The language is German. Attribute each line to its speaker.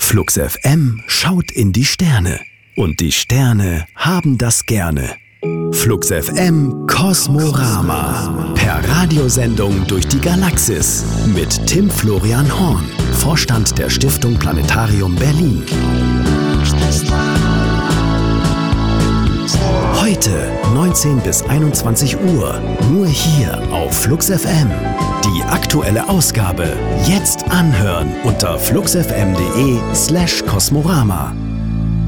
Speaker 1: Flux FM schaut in die Sterne. Und die Sterne haben das gerne. Flux FM Kosmorama. Per Radiosendung durch die Galaxis. Mit Tim Florian Horn, Vorstand der Stiftung Planetarium Berlin. Heute 19 bis 21 Uhr. Nur hier auf Flux FM. Die aktuelle Ausgabe jetzt anhören unter fluxfm.de/Kosmorama.